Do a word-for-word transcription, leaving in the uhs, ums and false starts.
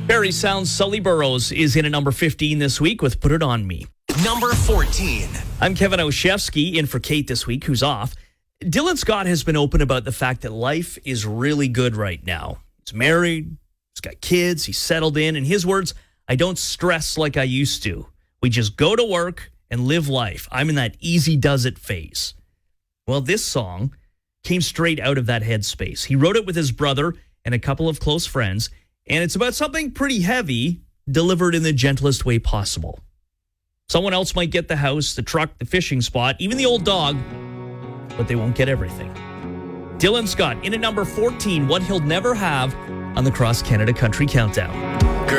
Barrie Sounds Sully Burrows is in at number fifteen this week with Put It On Me. Number fourteen. I'm Kevin Oshevsky, in for Kate this week, who's off. Dylan Scott has been open about the fact that life is really good right now. He's married, he's got kids, he's settled in. In his words, I don't stress like I used to. We just go to work and live life. I'm in that easy does it phase. Well, this song came straight out of that headspace. He wrote it with his brother and a couple of close friends, and it's about something pretty heavy delivered in the gentlest way possible. Someone else might get the house, the truck, the fishing spot, even the old dog, but they won't get everything. Dylan Scott in at number fourteen, what he'll never have on the Cross Canada Country Countdown.